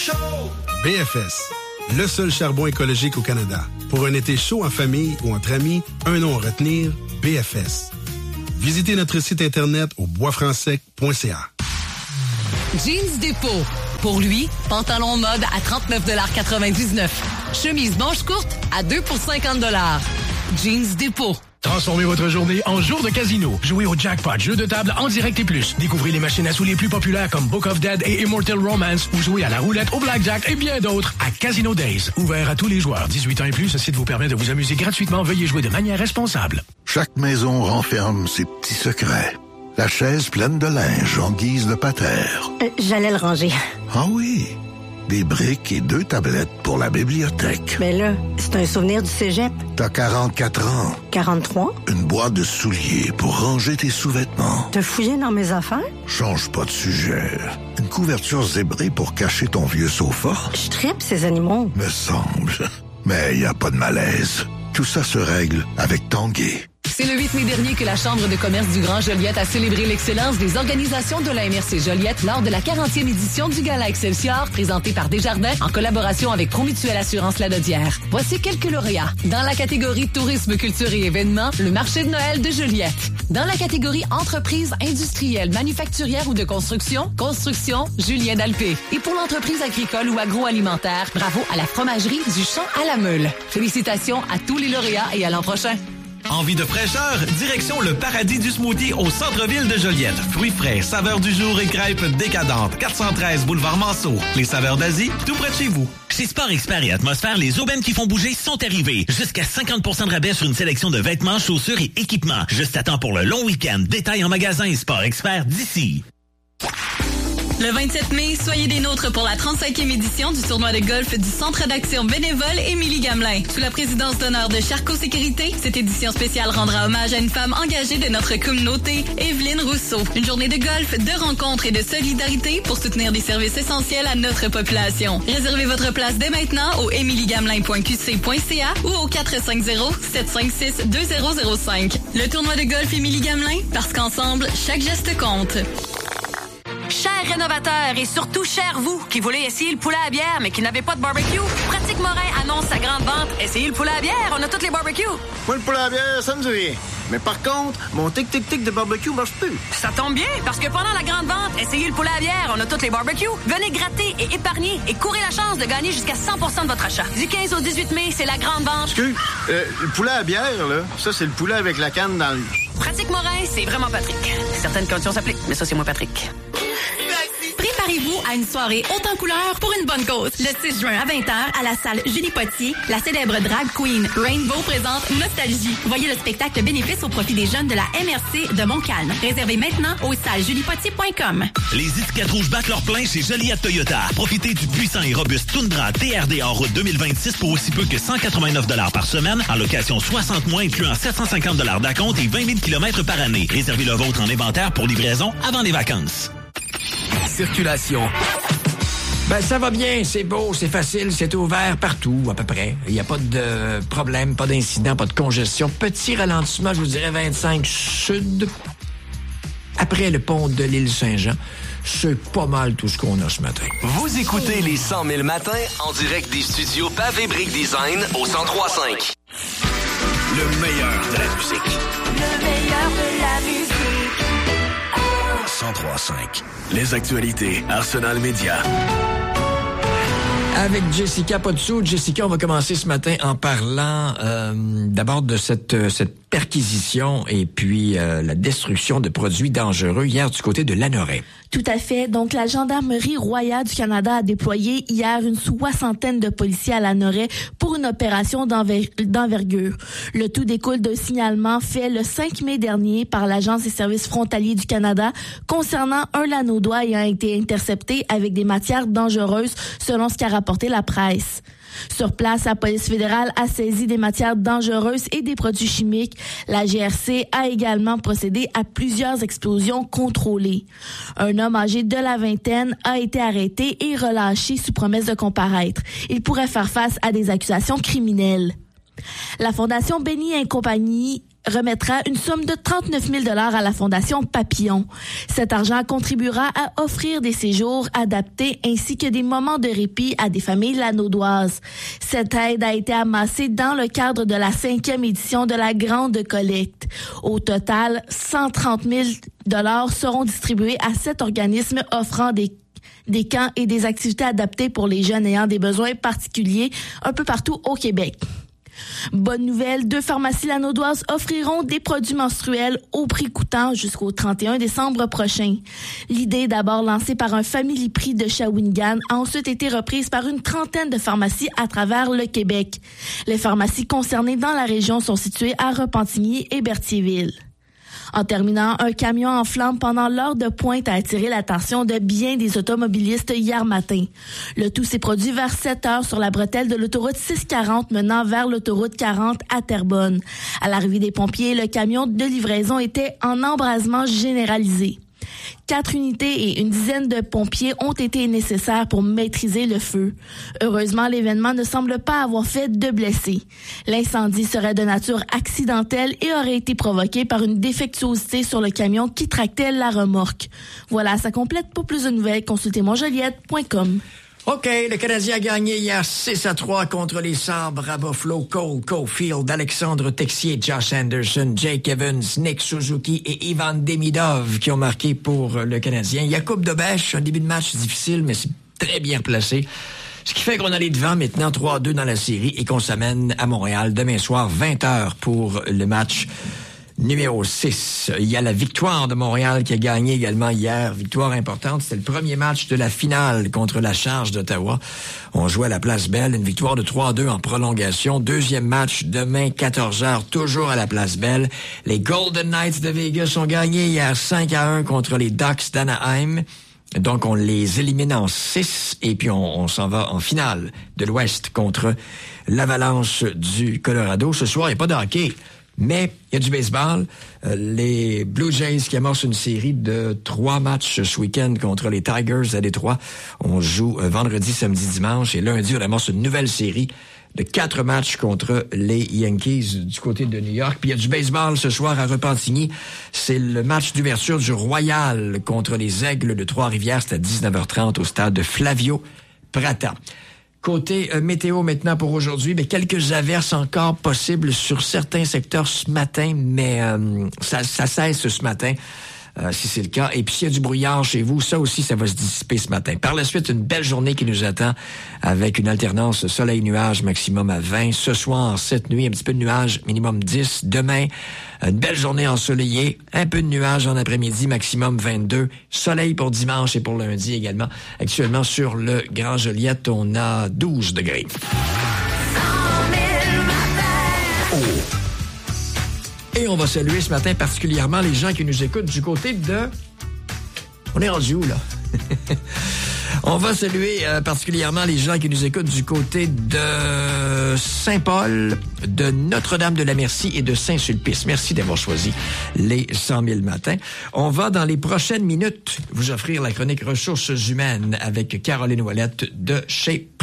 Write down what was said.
chaud! BFS, le seul charbon écologique au Canada. Pour un été chaud en famille ou entre amis, un nom à retenir, BFS. Visitez notre site internet au boisfrancsec.ca. Jeans Dépôt. Pour lui, pantalon mode à 39,99 $. Chemise manche courte à 2 pour 50 $. Jeans Dépôt. Transformez votre journée en jour de casino. Jouez au Jackpot, jeu de table en direct et plus. Découvrez les machines à sous les plus populaires comme Book of Dead et Immortal Romance ou jouez à la roulette, au blackjack et bien d'autres à Casino Days. Ouvert à tous les joueurs. 18 ans et plus, ce site vous permet de vous amuser gratuitement. Veuillez jouer de manière responsable. Chaque maison renferme ses petits secrets. La chaise pleine de linge en guise de patère. J'allais le ranger. Ah oui, des briques et 2 tablettes pour la bibliothèque. Mais là, c'est un souvenir du cégep. T'as 44 ans. 43? Une boîte de souliers pour ranger tes sous-vêtements. T'as fouillé dans mes affaires? Change pas de sujet. Une couverture zébrée pour cacher ton vieux sofa. Je tripe ces animaux. Me semble. Mais y a pas de malaise. Tout ça se règle avec Tanguay. C'est le 8 mai dernier que la Chambre de commerce du Grand Joliette a célébré l'excellence des organisations de la MRC Joliette lors de la 40e édition du Gala Excelsior, présenté par Desjardins en collaboration avec Promutuelle Assurance Ladaudière. Voici quelques lauréats. Dans la catégorie Tourisme, Culture et Événements, le marché de Noël de Joliette. Dans la catégorie Entreprise industrielle, manufacturière ou de construction, Julien Dalpé. Et pour l'entreprise agricole ou agroalimentaire, bravo à la fromagerie du Champ à la Meule. Félicitations à tous les lauréats et à l'an prochain. Envie de fraîcheur? Direction le paradis du smoothie au centre-ville de Joliette. Fruits frais, saveurs du jour et crêpes décadentes. 413 boulevard Manceau. Les saveurs d'Asie, tout près de chez vous. Chez Sport Expert et Atmosphère, les aubaines qui font bouger sont arrivées. Jusqu'à 50% de rabais sur une sélection de vêtements, chaussures et équipements. Juste à temps pour le long week-end. Détails en magasin Sport Expert d'ici. Le 27 mai, soyez des nôtres pour la 35e édition du tournoi de golf du Centre d'action bénévole Émilie Gamelin. Sous la présidence d'honneur de Charcot Sécurité, cette édition spéciale rendra hommage à une femme engagée de notre communauté, Evelyne Rousseau. Une journée de golf, de rencontres et de solidarité pour soutenir des services essentiels à notre population. Réservez votre place dès maintenant au emiliegamelin.qc.ca ou au 450-756-2005. Le tournoi de golf Émilie Gamelin, parce qu'ensemble, chaque geste compte. Chers rénovateurs et surtout chers vous qui voulez essayer le poulet à bière mais qui n'avez pas de barbecue, Pratique Morin annonce sa grande vente. Essayez le poulet à bière, on a toutes les barbecues. Moi, le poulet à bière, ça me dit rien. Mais par contre, mon tic-tic-tic de barbecue marche plus. Ça tombe bien, parce que pendant la grande vente, essayez le poulet à bière, on a toutes les barbecues. Venez gratter et épargner et courez la chance de gagner jusqu'à 100% de votre achat. Du 15 au 18 mai, c'est la grande vente. Excuse, le poulet à bière, là, ça, c'est le poulet avec la canne dans le... Pratique Morin, c'est vraiment Patrick. Certaines conditions s'appliquent, mais ça, c'est moi, Patrick. Préparez-vous à une soirée haute en couleurs pour une bonne cause. Le 6 juin à 20h, à la salle Julie Potier, la célèbre drag queen Rainbow présente Nostalgie. Voyez le spectacle bénéfice au profit des jeunes de la MRC de Montcalm. Réservez maintenant au salsjuliepotier.com. Les étiquettes rouges battent leur plein chez Joliette Toyota. Profitez du puissant et robuste Tundra TRD en route 2026 pour aussi peu que 189 $ par semaine, en location 60 mois incluant 750 $ d'acompte et 20 000 km par année. Réservez le vôtre en inventaire pour livraison avant les vacances. Circulation. Ben, ça va bien, c'est beau, c'est facile, c'est ouvert partout, à peu près. Il n'y a pas de problème, pas d'incident, pas de congestion. Petit ralentissement, je vous dirais 25 sud. Après le pont de l'île Saint-Jean, c'est pas mal tout ce qu'on a ce matin. Vous écoutez les 100 000 matins en direct des studios Pavé Brick Design au 103.5. Le meilleur de la musique. Le meilleur de la musique. 103.5. Les actualités Arsenal Média. Avec Jessica Potsou. Jessica, on va commencer ce matin en parlant d'abord de cette perquisition et puis la destruction de produits dangereux hier du côté de Lanoraie. Tout à fait. Donc, la Gendarmerie royale du Canada a déployé hier une 60aine de policiers à Lanoraie pour une opération d'envergure. Le tout découle d'un signalement fait le 5 mai dernier par l'Agence des services frontaliers du Canada concernant un Lanaudois ayant été intercepté avec des matières dangereuses, selon ce qu'a rapporté la presse. Sur place, la police fédérale a saisi des matières dangereuses et des produits chimiques. La GRC a également procédé à plusieurs explosions contrôlées. Un homme âgé de la vingtaine a été arrêté et relâché sous promesse de comparaître. Il pourrait faire face à des accusations criminelles. La Fondation Benny et compagnie remettra une somme de 39 000 $ à la Fondation Papillon. Cet argent contribuera à offrir des séjours adaptés ainsi que des moments de répit à des familles lanaudoises. Cette aide a été amassée dans le cadre de la 5e édition de la Grande Collecte. Au total, 130 000 $ seront distribués à 7 organismes offrant des camps et des activités adaptées pour les jeunes ayant des besoins particuliers un peu partout au Québec. Bonne nouvelle, 2 pharmacies lanaudoises offriront des produits menstruels au prix coûtant jusqu'au 31 décembre prochain. L'idée, d'abord lancée par un Family Prix de Shawinigan, a ensuite été reprise par une trentaine de pharmacies à travers le Québec. Les pharmacies concernées dans la région sont situées à Repentigny et Berthierville. En terminant, un camion en flammes pendant l'heure de pointe a attiré l'attention de bien des automobilistes hier matin. Le tout s'est produit vers 7 heures sur la bretelle de l'autoroute 640 menant vers l'autoroute 40 à Terrebonne. À l'arrivée des pompiers, le camion de livraison était en embrasement généralisé. 4 unités et une dizaine de pompiers ont été nécessaires pour maîtriser le feu. Heureusement, l'événement ne semble pas avoir fait de blessés. L'incendie serait de nature accidentelle et aurait été provoqué par une défectuosité sur le camion qui tractait la remorque. Voilà, ça complète. Pour plus de nouvelles, consultez monjoliette.com. OK, le Canadien a gagné hier 6-3 contre les Sabres à Buffalo. Cole Caulfield, Alexandre Texier, Josh Anderson, Jake Evans, Nick Suzuki et Ivan Demidov qui ont marqué pour le Canadien. Jakub Dobeš, un début de match difficile, mais c'est très bien placé. Ce qui fait qu'on a les devants maintenant 3-2 dans la série et qu'on s'amène à Montréal demain soir 20h pour le match numéro 6. Il y a la victoire de Montréal qui a gagné également hier. Victoire importante. C'était le premier match de la finale contre la Charge d'Ottawa. On jouait à la Place Belle. Une victoire de 3-2 en prolongation. Deuxième match demain, 14h, toujours à la Place Belle. Les Golden Knights de Vegas ont gagné hier 5-1 contre les Ducks d'Anaheim. Donc, on les élimine en 6 et puis on s'en va en finale de l'Ouest contre l'Avalanche du Colorado. Ce soir, il n'y a pas de hockey. Mais il y a du baseball. Les Blue Jays qui amorcent une série de 3 matchs ce week-end contre les Tigers à Détroit. On joue vendredi, samedi, dimanche. Et lundi, on amorce une nouvelle série de 4 matchs contre les Yankees du côté de New York. Puis il y a du baseball ce soir à Repentigny. C'est le match d'ouverture du Royal contre les Aigles de Trois-Rivières. C'est à 19h30 au stade de Flavio Prata. Côté météo maintenant pour aujourd'hui, mais quelques averses encore possibles sur certains secteurs ce matin, mais ça cesse ce matin, si c'est le cas. Et puis s'il y a du brouillard chez vous, ça aussi, ça va se dissiper ce matin. Par la suite, une belle journée qui nous attend avec une alternance soleil-nuage maximum à 20. Ce soir, cette nuit, un petit peu de nuages, minimum 10. Demain, une belle journée ensoleillée, un peu de nuages en après-midi, maximum 22. Soleil pour dimanche et pour lundi également. Actuellement, sur le Grand Joliette, on a 12 degrés. Oh. Et on va saluer ce matin particulièrement les gens qui nous écoutent du côté de... On est rendu où, là? On va saluer particulièrement les gens qui nous écoutent du côté de Saint-Paul, de Notre-Dame-de-la-Merci et de Saint-Sulpice. Merci d'avoir choisi les 100 000 matins. On va, dans les prochaines minutes, vous offrir la chronique Ressources humaines avec Caroline Ouellette de chez